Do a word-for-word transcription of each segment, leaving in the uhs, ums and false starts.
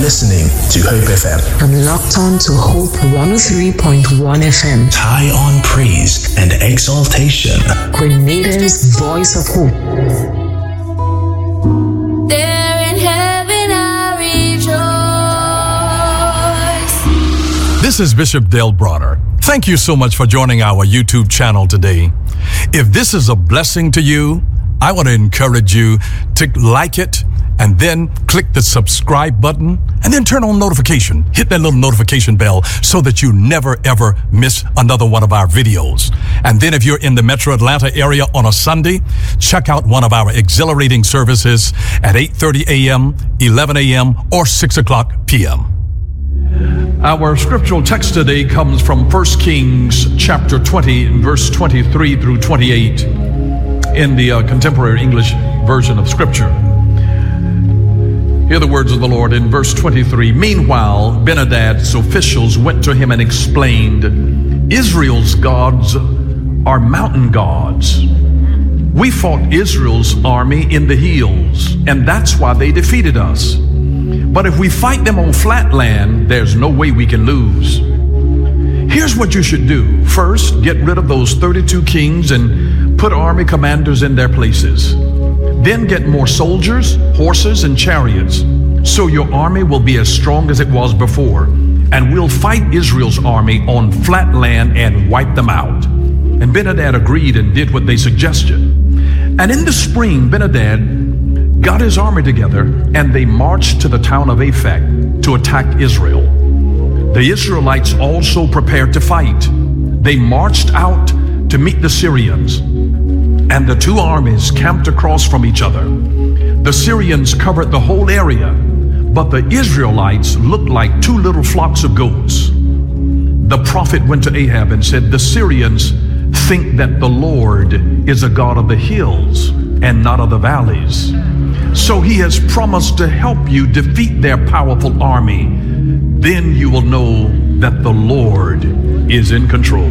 listening to Hope F M. I'm locked on to Hope one oh three point one F M. High on praise and exaltation. Grenada's voice of hope. There in heaven I rejoice. This is Bishop Dale Bronner. Thank you so much for joining our YouTube channel today. If this is a blessing to you, I want to encourage you to like it and then click the subscribe button and then turn on notification. Hit that little notification bell so that you never ever miss another one of our videos. And then if you're in the Metro Atlanta area on a Sunday, check out one of our exhilarating services at eight thirty a.m., eleven a.m., or six o'clock p.m. Our scriptural text today comes from First Kings chapter twenty, verse twenty-three through twenty-eight in the uh, contemporary English version of Scripture. Hear the words of the Lord in verse twenty-three. Meanwhile, Ben-Hadad's officials went to him and explained, Israel's gods are mountain gods. We fought Israel's army in the hills, and that's why they defeated us. But if we fight them on flat land, there's no way we can lose. Here's what you should do. First, get rid of those thirty-two kings and put army commanders in their places. Then get more soldiers, horses, and chariots, so your army will be as strong as it was before. And we'll fight Israel's army on flat land and wipe them out. And Ben-Hadad agreed and did what they suggested. And in the spring, Ben-Hadad got his army together, and they marched to the town of Aphek to attack Israel. The Israelites also prepared to fight. They marched out to meet the Syrians, and the two armies camped across from each other. The Syrians covered the whole area, but the Israelites looked like two little flocks of goats. The prophet went to Ahab and said, the Syrians think that the Lord is a God of the hills and not of the valleys. So he has promised to help you defeat their powerful army. Then you will know that the Lord is in control.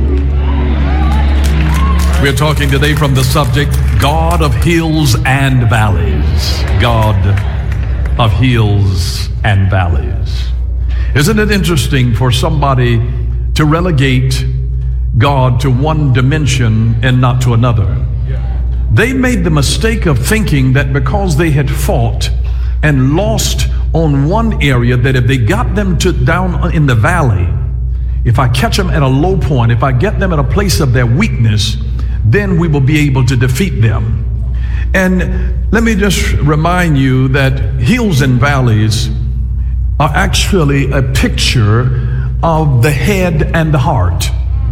We're talking today from the subject, God of hills and valleys. God of hills and valleys. Isn't it interesting for somebody to relegate God to one dimension and not to another? They made the mistake of thinking that because they had fought and lost on one area, that if they got them to down in the valley, if I catch them at a low point, if I get them at a place of their weakness, then we will be able to defeat them. And let me just remind you that hills and valleys are actually a picture of the head and the heart.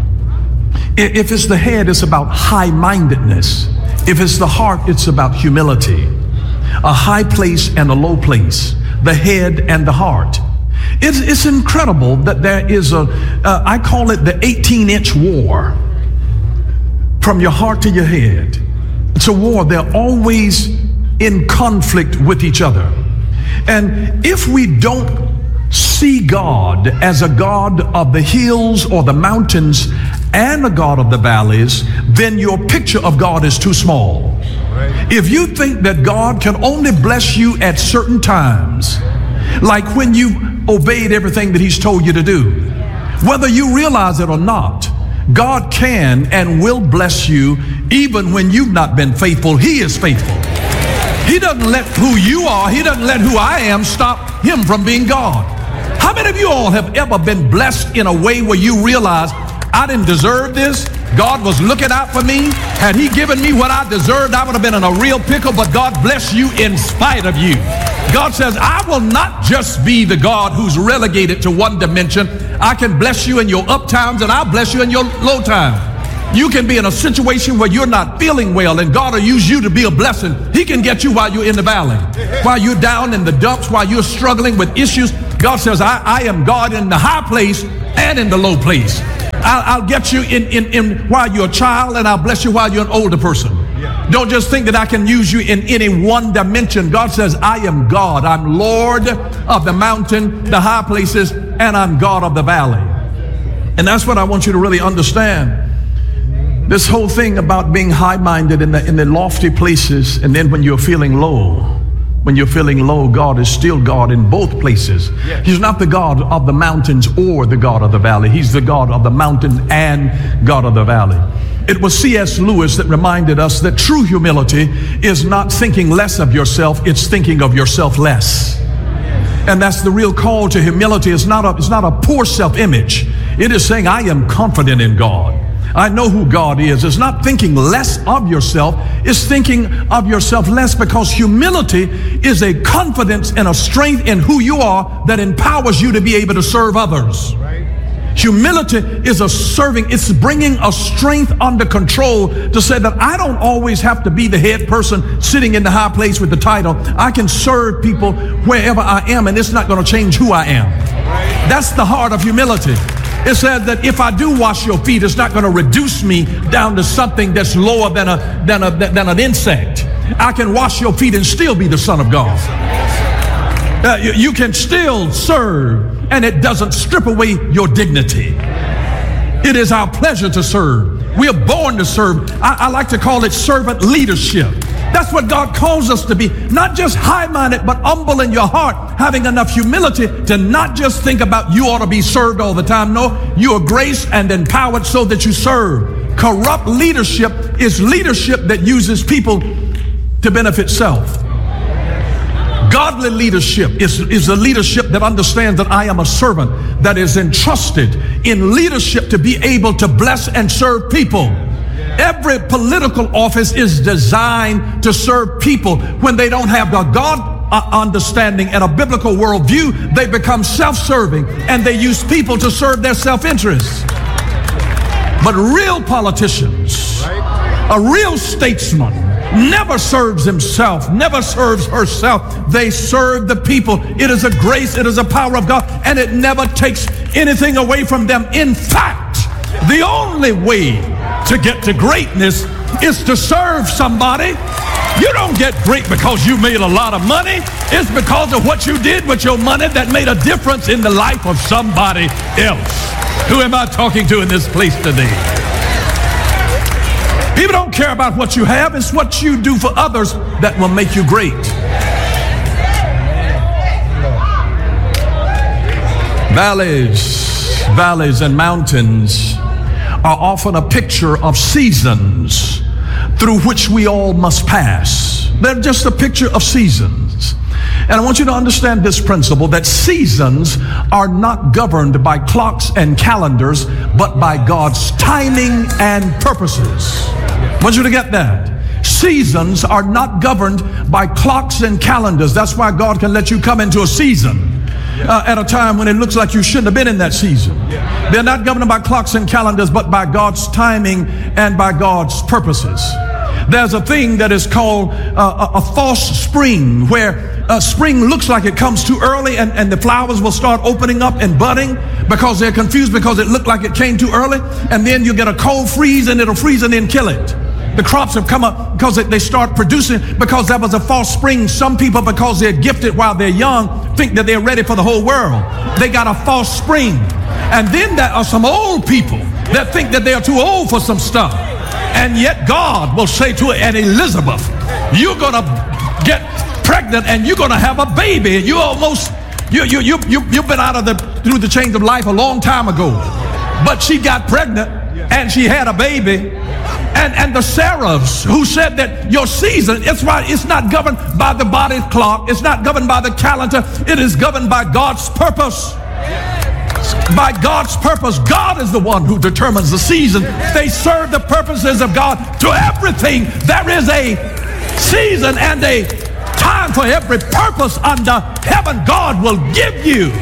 If it's the head, it's about high-mindedness. If it's the heart, it's about humility. A high place and a low place. The head and the heart. It's, it's incredible that there is a, uh, I call it the eighteen-inch war. From your heart to your head. It's a war. They're always in conflict with each other. And if we don't see God as a God of the hills or the mountains and a God of the valleys, then your picture of God is too small. If you think that God can only bless you at certain times, like when you obeyed everything that He's told you to do, whether you realize it or not, God can and will bless you even when you've not been faithful. He is faithful. He doesn't let who you are, He doesn't let who I am stop Him from being God. How many of you all have ever been blessed in a way where you realize, I didn't deserve this? God was looking out for me. Had He given me what I deserved, I would have been in a real pickle, but God bless you in spite of you. God says, I will not just be the God who's relegated to one dimension. I can bless you in your up times and I'll bless you in your low times. You can be in a situation where you're not feeling well and God will use you to be a blessing. He can get you while you're in the valley, while you're down in the dumps, while you're struggling with issues. God says, I, I am God in the high place and in the low place. I'll, I'll get you in, in, in while you're a child, and I'll bless you while you're an older person. Yeah. Don't just think that I can use you in any one dimension. God says, I am God. I'm Lord of the mountain, the high places, and I'm God of the valley. And that's what I want you to really understand. This whole thing about being high-minded in the, in the lofty places, and then when you're feeling low, When you're feeling low, God is still God in both places. Yes. He's not the God of the mountains or the God of the valley. He's the God of the mountain and God of the valley. It was C S Lewis that reminded us that true humility is not thinking less of yourself, it's thinking of yourself less. And that's the real call to humility. It's not a, it's not a poor self-image. It is saying, I am confident in God. I know who God is. It's not thinking less of yourself. It's thinking of yourself less, because humility is a confidence and a strength in who you are that empowers you to be able to serve others. Right. Humility is a serving. It's bringing a strength under control to say that I don't always have to be the head person sitting in the high place with the title. I can serve people wherever I am, and it's not going to change who I am. Right. That's the heart of humility. It says that if I do wash your feet, it's not going to reduce me down to something that's lower than a than a than an insect. I can wash your feet and still be the Son of God. Uh, you, you can still serve, and it doesn't strip away your dignity. It is our pleasure to serve. We are born to serve. I, I like to call it servant leadership. That's what God calls us to be. Not just high-minded, but humble in your heart, having enough humility to not just think about you ought to be served all the time. No, you are graced and empowered so that you serve. Corrupt leadership is leadership that uses people to benefit self. Godly leadership is, is a leadership that understands that I am a servant that is entrusted in leadership to be able to bless and serve people. Every political office is designed to serve people. When they don't have the God understanding and a biblical worldview, they become self-serving and they use people to serve their self-interests. But real politicians, a real statesman, never serves himself, never serves herself. They serve the people. It is a grace, it is a power of God, and it never takes anything away from them. In fact, the only way to get to greatness is to serve somebody. You don't get great because you made a lot of money. It's because of what you did with your money that made a difference in the life of somebody else. Who am I talking to in this place today? People don't care about what you have. It's what you do for others that will make you great. Valleys, valleys and mountains are often a picture of seasons through which we all must pass. They're just a picture of seasons. And I want you to understand this principle, that seasons are not governed by clocks and calendars, but by God's timing and purposes. I want you to get that. Seasons are not governed by clocks and calendars. That's why God can let you come into a season Uh, at a time when it looks like you shouldn't have been in that season. They're not governed by clocks and calendars, but by God's timing and by God's purposes. There's a thing that is called uh, a, a false spring, where uh, spring looks like it comes too early, and, and the flowers will start opening up and budding because they're confused because it looked like it came too early, and then you get a cold freeze and it'll freeze and then kill it. The crops have come up because they start producing because that was a false spring. Some people, because they're gifted while they're young, think that they're ready for the whole world. They got a false spring. And then there are some old people that think that they are too old for some stuff. And yet God will say to an Elizabeth, you're going to get pregnant and you're going to have a baby. You almost, you, you, you, you, you've been out of the, through the change of life a long time ago. But she got pregnant and she had a baby. And, and the seraphs who said that your season, it's right, it's not governed by the body clock. It's not governed by the calendar. It is governed by God's purpose. By God's purpose. God is the one who determines the season. They serve the purposes of God to everything. There is a season and a time for every purpose under heaven. God will give you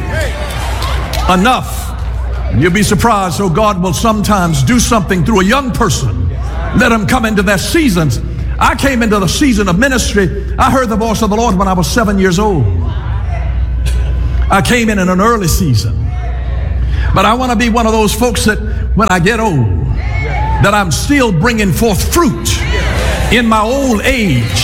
enough. And you'll be surprised. So God will sometimes do something through a young person. Let them come into their seasons. I came into the season of ministry. I heard the voice of the Lord when I was seven years old. I came in in an early season. But I want to be one of those folks that when I get old, that I'm still bringing forth fruit in my old age.